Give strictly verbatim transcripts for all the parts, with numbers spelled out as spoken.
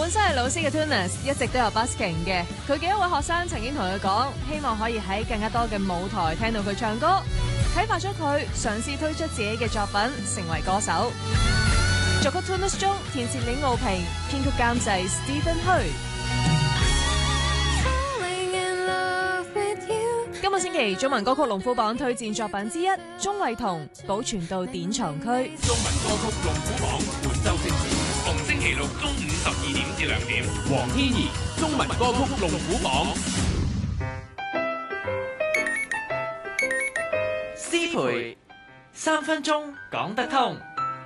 本身係老師嘅 Tunis 一直都有 busking 嘅，佢嘅一位學生曾經同佢講，希望可以喺更加多嘅舞台聽到佢唱歌，啟發咗佢嘗試推出自己嘅作品，成為歌手。作曲 Tunis 中，填詞李傲平，編曲監製 Stephen Hui。今個星期中文歌曲龍虎榜推薦作品之一，鍾慧彤《保存到典藏區》。 中文歌曲龍虎榜本周精選，逢星期六中午十二點至兩點。黃天怡中文歌曲龍虎榜。 師培三分鐘講得通。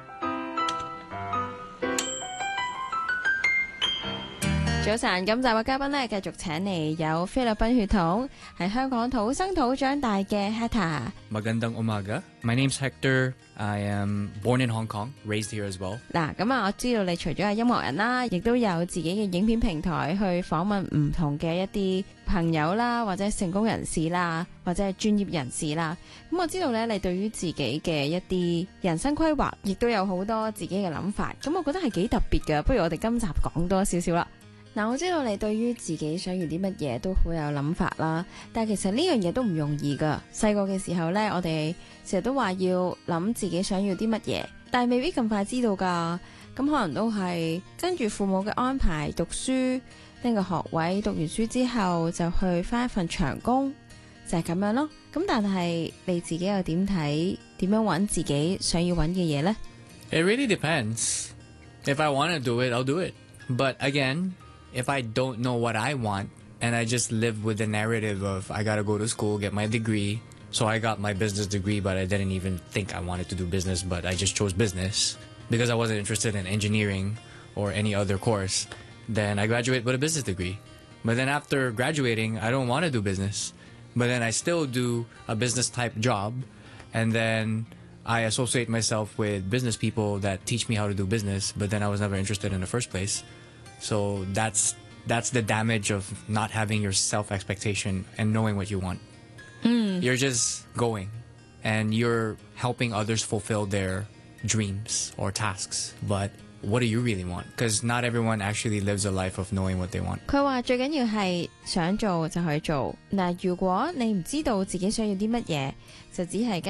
早晨，今集嘅嘉賓咧，繼續請嚟有菲律賓血統，係香港土生土長大嘅 Hector。 Magandang umaga. My name's Hector. I am born in Hong Kong, raised here as well. 嗱，咁啊，我知道你除咗係音樂人啦，亦都有自己嘅影片平台去訪問唔同嘅一啲朋友啦，或者成功人士啦，或者係專業人士啦。咁我知道咧，你對於自己嘅一啲人生規劃，亦都有好多自己嘅諗法。咁我覺得係幾特別㗎。不如我哋今集講多少少啦。嗱，我知道你對於自己想要啲乜嘢都好有諗法啦，但係其實呢樣嘢都唔容易噶。細個嘅時候呢，我哋成日都話要諗自己想要啲乜嘢，但係未必咁快知道噶。咁可能都係跟住父母嘅安排讀書，拎個學位，讀完書之後就去返一份長工，就係咁樣咯。咁但係你自己又點睇？點樣揾自己想要揾嘅嘢呢？ It really depends. If I want to do it, I'll do it. But again, if I don't know what I want and I just live with the narrative of I gotta go to school, get my degree. So I got my business degree, but I didn't even think I wanted to do business, but I just chose business because I wasn't interested in engineering or any other course. Then I graduate with a business degree. But then after graduating, I don't want to do business. But then I still do a business type job. And then I associate myself with business people that teach me how to do business, but then I was never interested in the first place. So that's that's the damage of not having your self-expectation and knowing what you want. Mm. You're just going, and you're helping others fulfill their dreams or tasks. But what do you really want? Because not everyone actually lives a life of knowing what they want. 佢話最緊要係想做就去做。嗱，如果你唔知道自己想要啲乜嘢，就只係跟